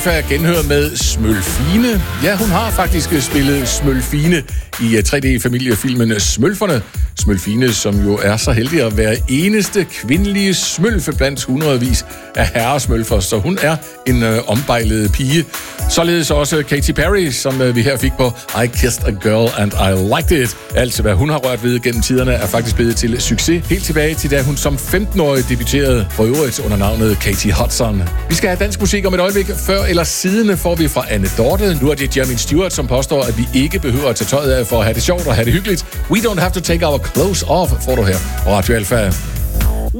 Genhør med Smølfine. Ja, hun har faktisk spillet Smølfine i 3D-familiefilmen Smølferne. Smølfine, som jo er så heldig at være eneste kvindelige smølfe blandt hundredvis af herresmølfer, så hun er en ombejlet pige. Således også Katy Perry, som vi her fik på I Kissed a Girl and I Liked It. Alt hvad hun har rørt ved gennem tiderne er faktisk blevet til succes. Helt tilbage til da hun som 15-årig debuterede for øvrigt under navnet Katie Hudson. Vi skal have dansk musik om et øjeblik. Før eller siden får vi fra Anne Dorte. Nu er det Jeremy Stewart, som påstår, at vi ikke behøver at tage tøjet af for at have det sjovt og have det hyggeligt. We don't have to take our clothes off, får du her. Og Radio Alpha.